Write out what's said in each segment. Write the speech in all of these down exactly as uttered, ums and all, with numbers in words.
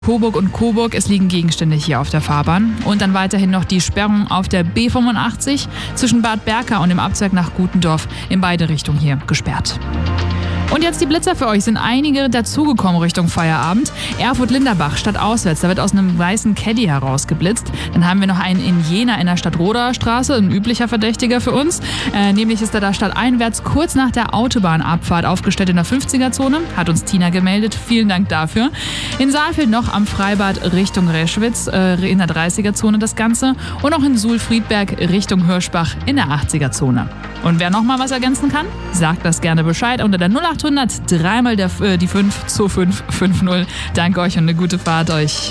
Coburg und Coburg, es liegen Gegenstände hier auf der Fahrbahn. Und dann weiterhin noch die Sperrung auf der B fünfundachtzig zwischen Bad Berka und dem Abzweig nach Gutendorf in beide Richtungen hier gesperrt. Und jetzt die Blitzer für euch. Sind einige dazugekommen Richtung Feierabend. Erfurt-Linderbach, Stadt auswärts. Da wird aus einem weißen Caddy herausgeblitzt. Dann haben wir noch einen in Jena in der Stadtroder Straße, ein üblicher Verdächtiger für uns. Äh, nämlich ist er da stadteinwärts kurz nach der Autobahnabfahrt aufgestellt in der fünfziger-Zone. Hat uns Tina gemeldet. Vielen Dank dafür. In Saalfeld noch am Freibad Richtung Reschwitz äh, in der dreißiger-Zone das Ganze. Und auch in Suhl-Friedberg Richtung Hirschbach in der achtziger-Zone. Und wer noch mal was ergänzen kann, sagt das gerne Bescheid unter der null achthundert dreimal der, äh, die fünf zwei fünf fünf null. Danke euch und eine gute Fahrt euch.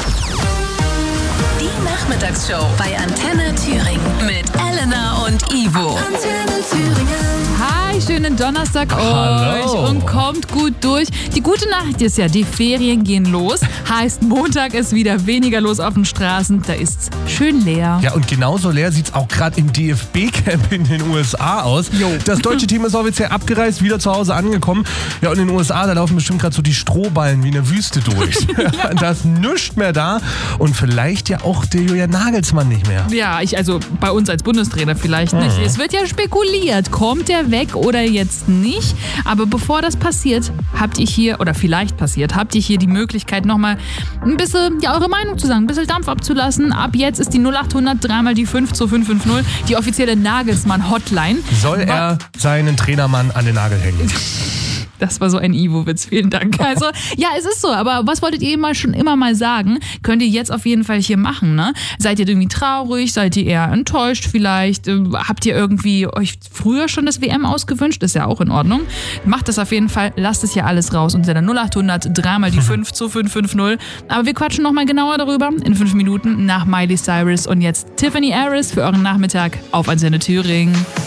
Die Nachmittagsshow bei Antenne Thüringen mit Elena und Ivo. Antenne Thüringen. Hi, schönen Donnerstag Hallo. euch und kommt gut durch. Die gute Nachricht ist ja, die Ferien gehen los. Heißt, Montag ist wieder weniger los auf den Straßen. Da ist's schön leer. Ja, und genauso leer sieht es auch gerade im D F B-Camp in den U S A aus. Jo. Das deutsche Team ist offiziell abgereist, wieder zu Hause angekommen. Ja, und in den U S A, da laufen bestimmt gerade so die Strohballen wie eine Wüste durch. Ja. Da ist nichts mehr da und vielleicht ja auch der Julian Nagelsmann nicht mehr. Ja, ich also bei uns als Bundestrainer vielleicht nicht. Mhm. Es wird ja spekuliert, kommt der weg oder jetzt nicht. Aber bevor das passiert, habt ihr hier, oder vielleicht passiert, habt ihr hier die Möglichkeit nochmal ein bisschen, ja, eure Meinung zu sagen, ein bisschen Dampf abzulassen. Ab jetzt ist die null achthundert dreimal die fünf zwei fünf fünf null die offizielle Nagelsmann-Hotline. Soll er seinen Trainermann an den Nagel hängen? Das war so ein Ivo-Witz, vielen Dank. Also, ja, es ist so, aber was wolltet ihr mal schon immer mal sagen? Könnt ihr jetzt auf jeden Fall hier machen, ne? Seid ihr irgendwie traurig? Seid ihr eher enttäuscht vielleicht? Habt ihr irgendwie euch früher schon das W M ausgewünscht? Ist ja auch in Ordnung. Macht das auf jeden Fall, lasst es hier alles raus unter der null achthundert dreimal die fünf zwei fünf fünf null. Aber wir quatschen nochmal genauer darüber in fünf Minuten nach Miley Cyrus und jetzt Tiffany Harris für euren Nachmittag auf Antenne Thüringen.